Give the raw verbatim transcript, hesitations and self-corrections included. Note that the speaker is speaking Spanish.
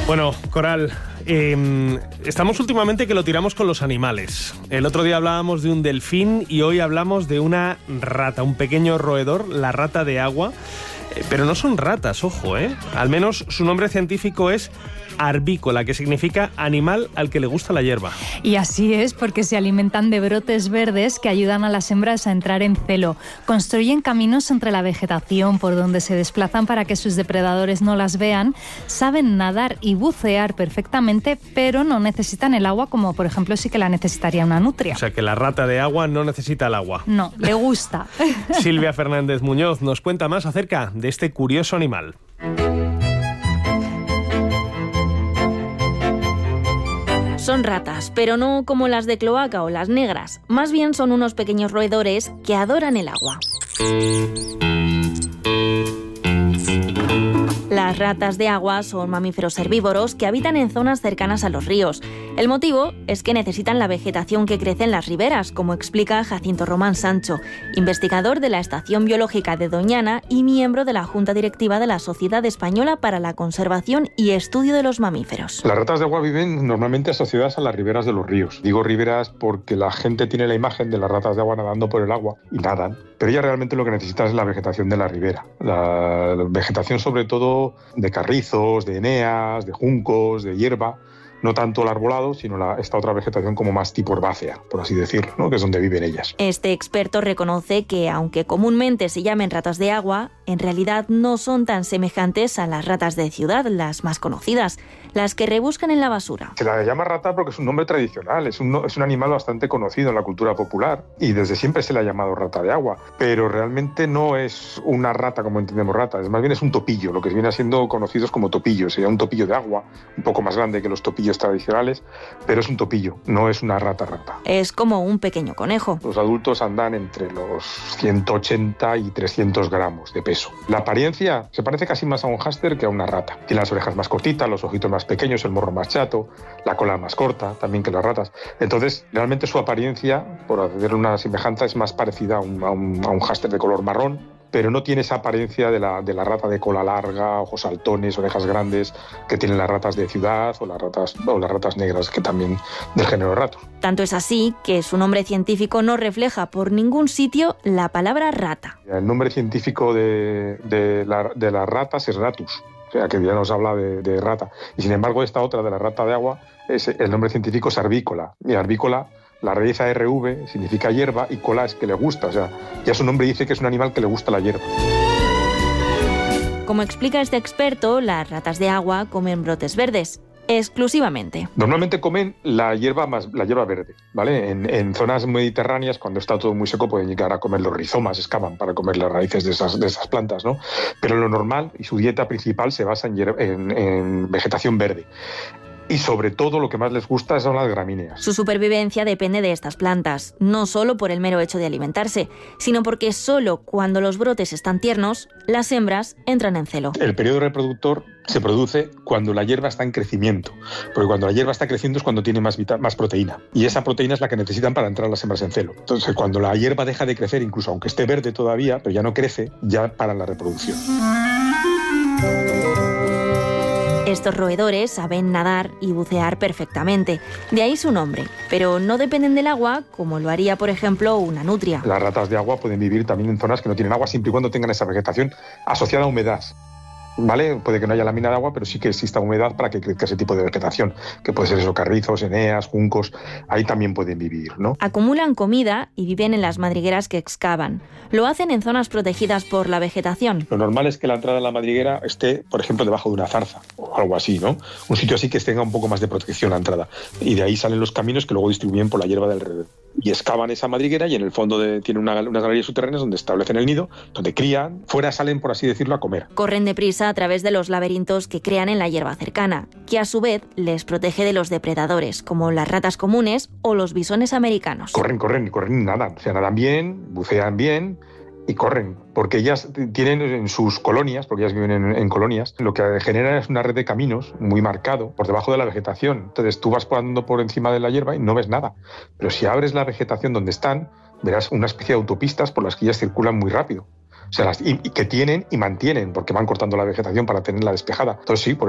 Bueno, Coral, eh, estamos últimamente que lo tiramos con los animales. El otro día hablábamos de un delfín y hoy hablamos de una rata, un pequeño roedor, la rata de agua. Eh, pero no son ratas, ojo, ¿eh? Al menos su nombre científico es arbícola, que significa animal al que le gusta la hierba. Y así es, porque se alimentan de brotes verdes que ayudan a las hembras a entrar en celo. Construyen caminos entre la vegetación por donde se desplazan para que sus depredadores no las vean. Saben nadar y bucear perfectamente, pero no necesitan el agua como, por ejemplo, sí que la necesitaría una nutria. O sea, que la rata de agua no necesita el agua. No, le gusta. Silvia Fernández Muñoz nos cuenta más acerca de este curioso animal. Son ratas, pero no como las de cloaca o las negras. Más bien son unos pequeños roedores que adoran el agua. Las ratas de agua son mamíferos herbívoros que habitan en zonas cercanas a los ríos. El motivo es que necesitan la vegetación que crece en las riberas, como explica Jacinto Román Sancho, investigador de la Estación Biológica de Doñana y miembro de la Junta Directiva de la Sociedad Española para la Conservación y Estudio de los Mamíferos. Las ratas de agua viven normalmente asociadas a las riberas de los ríos. Digo riberas porque la gente tiene la imagen de las ratas de agua nadando por el agua y nadan, pero ellas realmente lo que necesitan es la vegetación de la ribera. La vegetación sobre todo de carrizos, de eneas, de juncos, de hierba, no tanto el arbolado, sino la, esta otra vegetación como más tipo herbácea, por así decirlo, ¿no? Que es donde viven ellas. Este experto reconoce que, aunque comúnmente se llamen ratas de agua, en realidad no son tan semejantes a las ratas de ciudad, las más conocidas, las que rebuscan en la basura. Se la llama rata porque es un nombre tradicional, es un, es un animal bastante conocido en la cultura popular y desde siempre se le ha llamado rata de agua, pero realmente no es una rata como entendemos rata, es más bien es un topillo, lo que viene siendo conocidos como topillos, sería un topillo de agua, un poco más grande que los topillos tradicionales, pero es un topillo, no es una rata rata. Es como un pequeño conejo. Los adultos andan entre los ciento ochenta y trescientos gramos de peso. La apariencia se parece casi más a un hámster que a una rata. Tiene las orejas más cortitas, los ojitos más pequeños, el morro más chato, la cola más corta, también que las ratas. Entonces, realmente su apariencia, por hacerle una semejanza, es más parecida a un, a un, a un hámster de color marrón, pero no tiene esa apariencia de la, de la rata de cola larga, ojos saltones, orejas grandes, que tienen las ratas de ciudad o las ratas, o las ratas negras, que también del género rato. Tanto es así que su nombre científico no refleja por ningún sitio la palabra rata. El nombre científico de, de, la, de las ratas es ratus, o sea, que ya nos habla de, de rata. Y sin embargo, esta otra de la rata de agua, es, el nombre científico es arbícola. Y arbícola, la raíz A R V significa hierba y cola es que le gusta, o sea, ya su nombre dice que es un animal que le gusta la hierba. Como explica este experto, las ratas de agua comen brotes verdes, exclusivamente. Normalmente comen la hierba más la hierba verde, ¿vale? En, en zonas mediterráneas, cuando está todo muy seco, pueden llegar a comer los rizomas, excavan para comer las raíces de esas, de esas plantas, ¿no? Pero lo normal y su dieta principal se basa en, hierba, en, en vegetación verde. Y sobre todo lo que más les gusta son las gramíneas. Su supervivencia depende de estas plantas, no solo por el mero hecho de alimentarse, sino porque solo cuando los brotes están tiernos, las hembras entran en celo. El periodo reproductor se produce cuando la hierba está en crecimiento, porque cuando la hierba está creciendo es cuando tiene más, más proteína, y esa proteína es la que necesitan para entrar las hembras en celo. Entonces, cuando la hierba deja de crecer, incluso aunque esté verde todavía, pero ya no crece, ya paran la reproducción. Estos roedores saben nadar y bucear perfectamente, de ahí su nombre, pero no dependen del agua como lo haría, por ejemplo, una nutria. Las ratas de agua pueden vivir también en zonas que no tienen agua, siempre y cuando tengan esa vegetación asociada a humedad. ¿Vale? Puede que no haya lámina de agua, pero sí que exista humedad para que crezca ese tipo de vegetación, que puede ser eso, carrizos, eneas, juncos, ahí también pueden vivir, ¿no? Acumulan comida y viven en las madrigueras que excavan. Lo hacen en zonas protegidas por la vegetación. Lo normal es que la entrada a la madriguera esté, por ejemplo, debajo de una zarza o algo así, ¿no? Un sitio así que tenga un poco más de protección la entrada. Y de ahí salen los caminos que luego distribuyen por la hierba de alrededor. Y excavan esa madriguera y en el fondo de, tienen una, unas galerías subterráneas donde establecen el nido, donde crían, fuera salen, por así decirlo, a comer. Corren deprisa a través de los laberintos que crean en la hierba cercana, que a su vez les protege de los depredadores, como las ratas comunes o los bisones americanos. Corren, corren, corren y nadan. O sea, nadan bien, bucean bien y corren, porque ellas tienen en sus colonias, porque ellas viven en, en colonias, lo que generan es una red de caminos muy marcado por debajo de la vegetación. Entonces tú vas andando por encima de la hierba y no ves nada. Pero si abres la vegetación donde están, verás una especie de autopistas por las que ellas circulan muy rápido. O sea, las, y, y que tienen y mantienen, porque van cortando la vegetación para tenerla despejada. Entonces sí, por